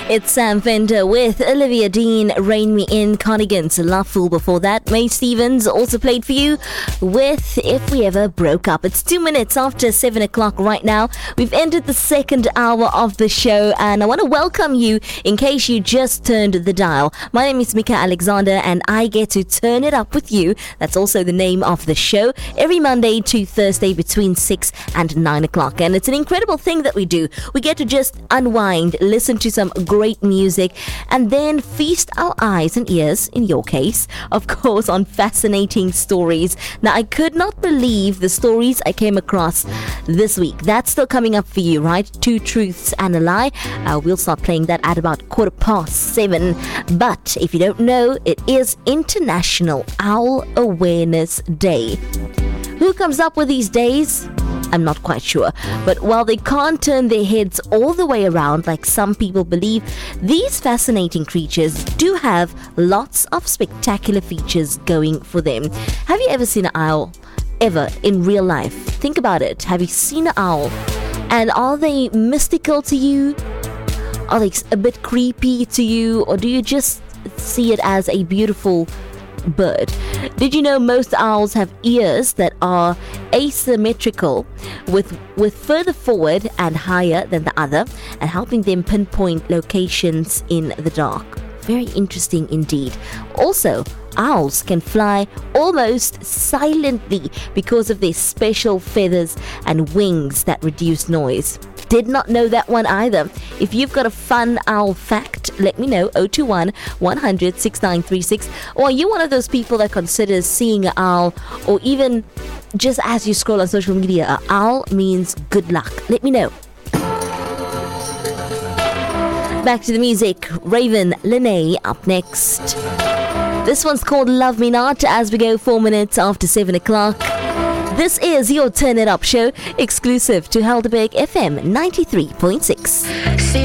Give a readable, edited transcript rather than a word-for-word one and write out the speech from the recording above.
It's Sam Fender with Olivia Dean, Rain Me In, Cardigans, Love Fool before that. May Stevens also played for you with If We Ever Broke Up. It's 2 minutes after 7 o'clock right now. We've entered the second hour of the show and I want to welcome you in case you just turned the dial. My name is Mika Alexander and I get to turn it up with you. That's also the name of the show. Every Monday to Thursday between 6 and 9 o'clock. And it's an incredible thing that we do. We get to just unwind, listen to some great music, and then feast our eyes and ears, in your case, of course, on fascinating stories. Now, I could not believe the stories I came across this week. That's still coming up for you, right? Two Truths and a Lie. We'll start playing that at about 7:15. But if you don't know, it is International Owl Awareness Day. Who comes up with these days? I'm not quite sure. But while they can't turn their heads all the way around like some people believe, these fascinating creatures do have lots of spectacular features going for them. Have you ever seen an owl? Ever in real life? Think about it. Have you seen an owl? And are they mystical to you? Are they a bit creepy to you? Or do you just see it as a beautiful bird? Did you know most owls have ears that are asymmetrical with further forward and higher than the other, and helping them pinpoint locations in the dark? Very interesting indeed. Also, owls can fly almost silently because of their special feathers and wings that reduce noise. Did not know that one either. If you've got a fun owl fact, let me know. 021 100 6936. Or are you one of those people that considers seeing an owl, or even just as you scroll on social media, an owl means good luck? Let me know. Back to the music. Raven Lene up next. This one's called Love Me Not as we go 4 minutes after 7 o'clock. This is your Turn It Up show, exclusive to Helderberg FM 93.6.